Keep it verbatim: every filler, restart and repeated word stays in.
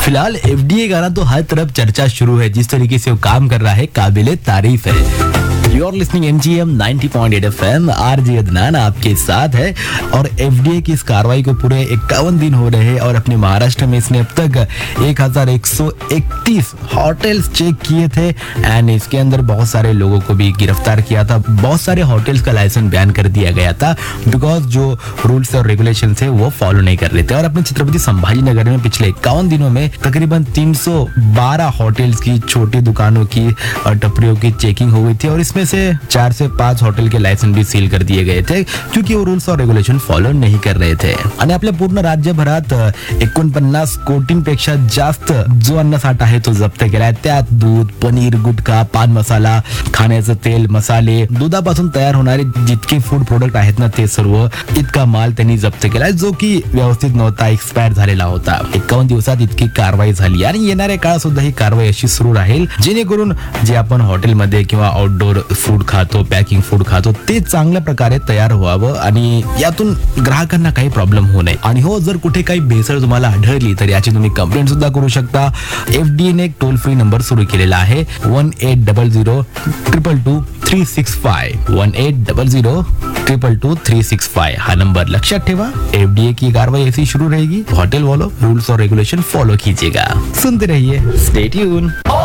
फिलहाल एफडीए का ना तो हर तरफ चर्चा शुरू है, जिस तरीके से वो काम कर रहा है काबिले तारीफ है। You R listening MGM ninety point eight FM, RJ Adnan आपके साथ है। और एफडीए की इस कार्रवाई को पूरे इक्यावन दिन हो रहे हैं और अपने महाराष्ट्र में इसने अब तक एक हज़ार एक सौ इकतीस होटल्स चेक किए थे एंड इसके अंदर बहुत सारे लोगों को भी गिरफ्तार किया था। बहुत सारे होटल्स का लाइसेंस बैन कर दिया गया था बिकॉज जो रूल्स और रेगुलेशन थे वो फॉलो नहीं कर रहे थे। और अपने छत्रपति संभाजी नगर में पिछले इक्यावन दिनों में तकरीबन तीन सौ बारह होटल्स की, छोटी दुकानों की और टपरियों की चेकिंग हो गई थी और इसमें से चार से पाच होटल के लायसन भी सील कर दिए गए थे क्योंकि वो रूल्स और रेग्युलेशन फॉलो नाही कर रहे थे। आणि आपल्या पूर्ण राज्यभरात एकोणपन्नास कोटींपेक्षा जास्त जो अन्नसाठा आहे तो जप्त केलाय। त्यात दूध, पनीर, गुटखा, पान मसाला, खाण्याचं तेल, मसाले, दुधापासून तयार होणारे जितके फूड प्रोडक्ट आहेत ना ते सर्व इतका माल त्यांनी जप्त केलाय जो की व्यवस्थित नव्हता, एक्सपायर झालेला होता। एकावन्न दिवसात इतकी कारवाई झाली आणि येणाऱ्या काळात सुद्धा ही कारवाई अशी सुरू राहील जेणेकरून जे आपण हॉटेलमध्ये किंवा आउटडोर फूड खातो, पॅकिंग फूड खातो ते चांगल्या प्रकारे तयार व्हावं आणि यातून ग्राहकांना काही प्रॉब्लेम होऊ नये। आणि हो, जर कुठे काही भेसळ तुम्हाला आढळली तर याची तुम्ही कंप्लेंट सुद्धा करू शकता। एफडीए ने एक टोल फ्री नंबर सुरू केलेला आहे one eight double zero triple two three six five one eight double zero triple two three six five हा नंबर लक्षात ठेवा। एफडीए की कार्रवाई ऐसी शुरू रहेगी, होटल वालों रूल्स और रेगुलेशन फॉलो कीजिएगा। सुनते रहिए, स्टे ट्यून।